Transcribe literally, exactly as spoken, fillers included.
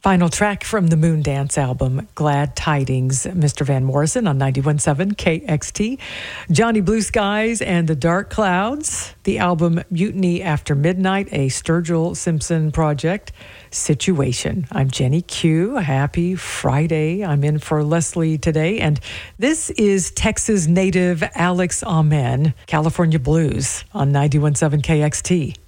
Final track from the Moondance album, Glad Tidings, Mister Van Morrison on ninety-one point seven K X T. Johnny Blue Skies and the Dark Clouds, the album Mutiny After Midnight, a Sturgill Simpson project, Situation. I'm Jenny Q. Happy Friday. I'm in for Leslie today, and this is Texas native Alex Amen, California Blues on ninety-one point seven K X T.